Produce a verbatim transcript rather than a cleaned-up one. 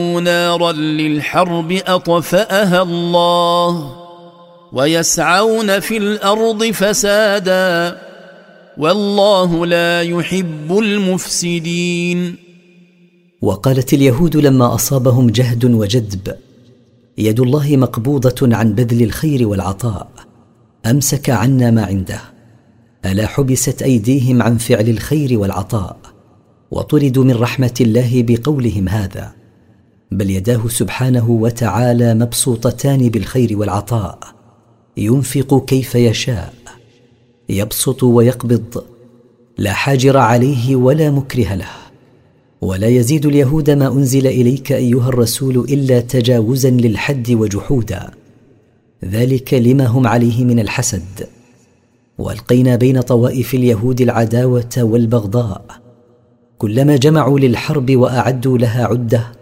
نارا للحرب أطفأها الله ويسعون في الأرض فسادا والله لا يحب المفسدين. وقالت اليهود لما أصابهم جهد وجدب: يد الله مقبوضة عن بذل الخير والعطاء، أمسك عنا ما عنده. ألا حبست أيديهم عن فعل الخير والعطاء وطردوا من رحمة الله بقولهم هذا؟ بل يداه سبحانه وتعالى مبسوطتان بالخير والعطاء، ينفق كيف يشاء، يبسط ويقبض، لا حاجر عليه ولا مكره له. ولا يزيد اليهود ما أنزل إليك أيها الرسول إلا تجاوزا للحد وجحودا، ذلك لما هم عليه من الحسد. وألقينا بين طوائف اليهود العداوة والبغضاء، كلما جمعوا للحرب وأعدوا لها عدة